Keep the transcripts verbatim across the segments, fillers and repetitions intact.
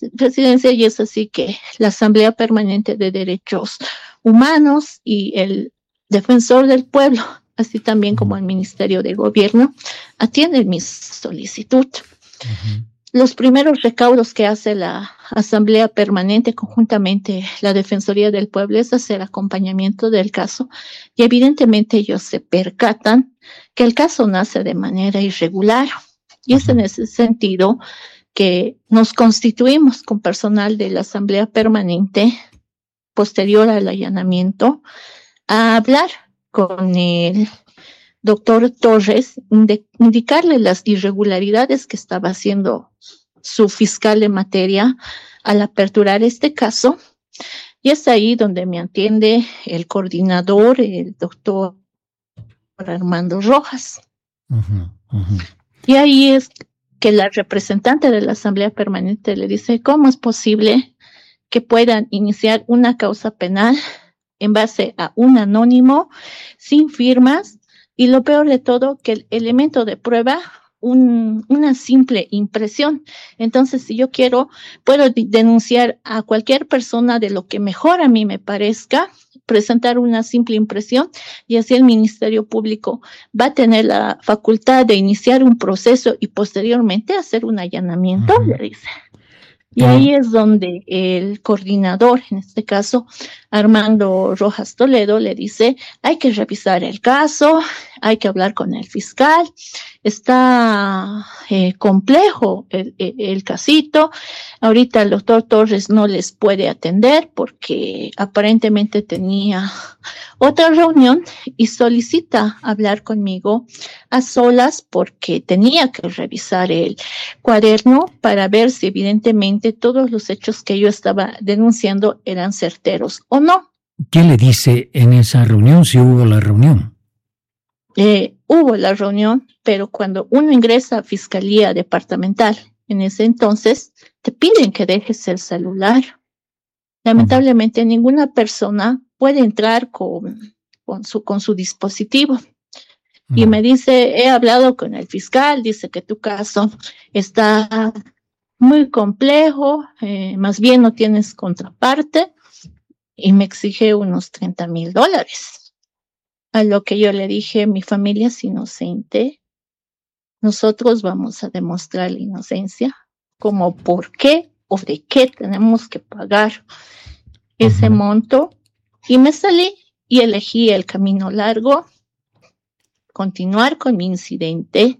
presidencia, y es así que la Asamblea Permanente de Derechos Humanos y el Defensor del Pueblo, así también como el Ministerio de Gobierno, atienden mi solicitud. Uh-huh. Los primeros recaudos que hace la Asamblea Permanente, conjuntamente la Defensoría del Pueblo, es hacer acompañamiento del caso, y evidentemente ellos se percatan que el caso nace de manera irregular, y es en ese sentido que nos constituimos con personal de la Asamblea Permanente, posterior al allanamiento, a hablar con el doctor Torres, de indicarle las irregularidades que estaba haciendo su fiscal de materia al aperturar este caso, y es ahí donde me atiende el coordinador, el doctor Armando Rojas. Uh-huh, uh-huh. Y ahí es que la representante de la Asamblea Permanente le dice, ¿cómo es posible que puedan iniciar una causa penal en base a un anónimo, sin firmas, y lo peor de todo, que el elemento de prueba, un, una simple impresión? Entonces, si yo quiero, puedo denunciar a cualquier persona de lo que mejor a mí me parezca, presentar una simple impresión, y así el Ministerio Público va a tener la facultad de iniciar un proceso y posteriormente hacer un allanamiento, uh-huh. le dice. Y ahí es donde el coordinador, en este caso Armando Rojas Toledo, le dice, hay que revisar el caso, hay que hablar con el fiscal, está eh, complejo el, el, el casito. Ahorita el doctor Torres no les puede atender porque aparentemente tenía otra reunión, y solicita hablar conmigo a solas porque tenía que revisar el cuaderno para ver si evidentemente todos los hechos que yo estaba denunciando eran certeros o no. ¿Qué le dice en esa reunión, si hubo la reunión? Eh, hubo la reunión, pero cuando uno ingresa a Fiscalía Departamental, en ese entonces, te piden que dejes el celular. Lamentablemente, uh-huh. ninguna persona puede entrar con, con, su, con su dispositivo. Uh-huh. Y me dice, he hablado con el fiscal, dice que tu caso está muy complejo, eh, más bien no tienes contraparte, y me exige unos treinta mil dólares. A lo que yo le dije, mi familia es inocente, nosotros vamos a demostrar la inocencia, como por qué o de qué tenemos que pagar ese uh-huh. monto. Y me salí y elegí el camino largo, continuar con mi incidente,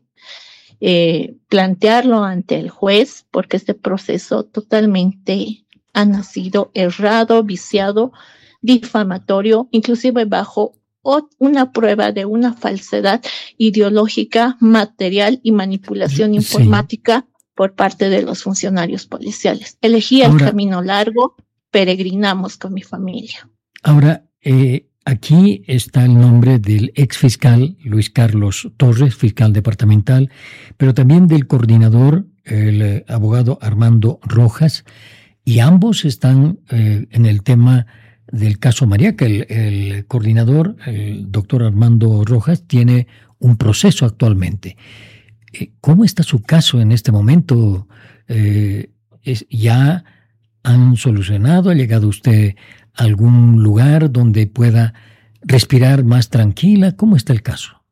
eh, plantearlo ante el juez, porque este proceso totalmente ha nacido errado, viciado, difamatorio, inclusive bajo una prueba de una falsedad ideológica, material y manipulación sí. informática por parte de los funcionarios policiales. Elegí ahora, el camino largo, peregrinamos con mi familia. Ahora, eh, aquí está el nombre del ex fiscal Luis Carlos Torres, fiscal departamental, pero también del coordinador, el eh, abogado Armando Rojas, y ambos están eh, en el tema del caso Mariaca. El, el coordinador, el doctor Armando Rojas, tiene un proceso actualmente. ¿Cómo está su caso en este momento? Eh, es, ¿Ya han solucionado? ¿Ha llegado usted a algún lugar donde pueda respirar más tranquila? ¿Cómo está el caso?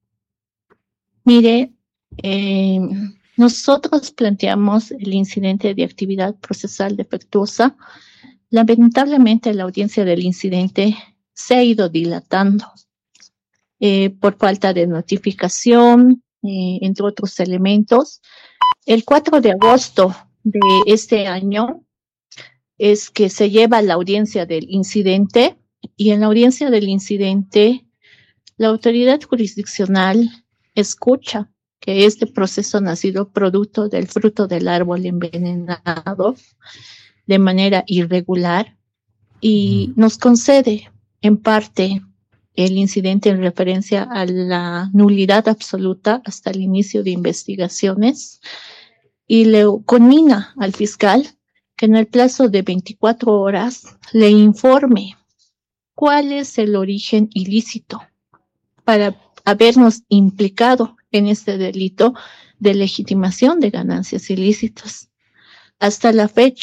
Mire, eh, nosotros planteamos el incidente de actividad procesal defectuosa. Lamentablemente, la audiencia del incidente se ha ido dilatando eh, por falta de notificación, eh, entre otros elementos. El cuatro de agosto de este año es que se lleva la audiencia del incidente, y en la audiencia del incidente la autoridad jurisdiccional escucha que este proceso ha nacido producto del fruto del árbol envenenado de manera irregular, y nos concede en parte el incidente en referencia a la nulidad absoluta hasta el inicio de investigaciones, y le conmina al fiscal que en el plazo de veinticuatro horas le informe cuál es el origen ilícito para habernos implicado en este delito de legitimación de ganancias ilícitas. Hasta la fecha,